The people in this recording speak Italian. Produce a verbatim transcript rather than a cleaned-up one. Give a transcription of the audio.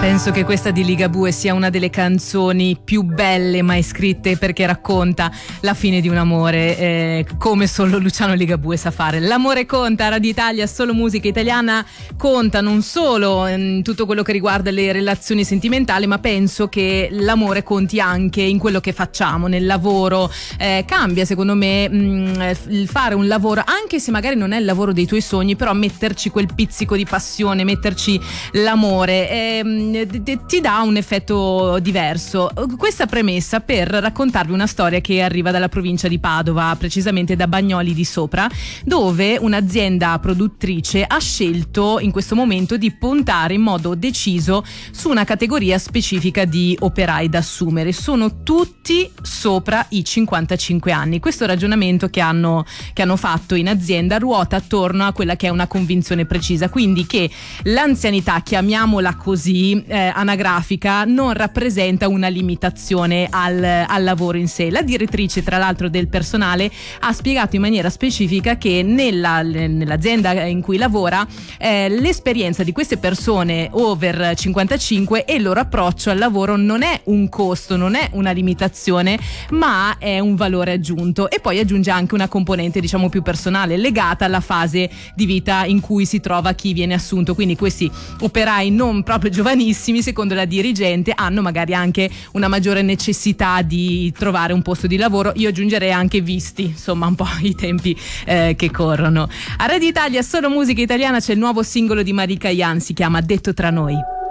Penso che questa di Ligabue sia una delle canzoni più belle mai scritte, perché racconta la fine di un amore eh, come solo Luciano Ligabue sa fare. L'amore conta, Radio Italia, solo musica italiana. Conta non solo in tutto quello che riguarda le relazioni sentimentali, ma penso che l'amore conti anche in quello che facciamo, nel lavoro. Eh, cambia secondo me mh, il fare un lavoro, anche se magari non è il lavoro dei tuoi sogni, però metterci quel pizzico di passione, metterci l'amore eh, ti dà un effetto diverso. Questa premessa per raccontarvi una storia che arriva dalla provincia di Padova, precisamente da Bagnoli di Sopra, dove un'azienda produttrice ha scelto in questo momento di puntare in modo deciso su una categoria specifica di operai da assumere. Sono tutti sopra i cinquantacinque anni. Questo ragionamento che hanno, che hanno fatto in azienda ruota attorno a quella che è una convinzione precisa, quindi che l'anzianità, chiamiamola così, Eh, anagrafica, non rappresenta una limitazione al, al lavoro in sé. La direttrice, tra l'altro, del personale ha spiegato in maniera specifica che nella, nell'azienda in cui lavora eh, l'esperienza di queste persone over cinquantacinque e il loro approccio al lavoro non è un costo, non è una limitazione, ma è un valore aggiunto. E poi aggiunge anche una componente, diciamo, più personale, legata alla fase di vita in cui si trova chi viene assunto. Quindi questi operai non proprio giovanissimi, secondo la dirigente, hanno magari anche una maggiore necessità di trovare un posto di lavoro. Io aggiungerei anche visti, insomma, un po' i tempi eh, che corrono. A Radio Italia, solo musica italiana, c'è il nuovo singolo di Marika Yan, si chiama Detto tra noi.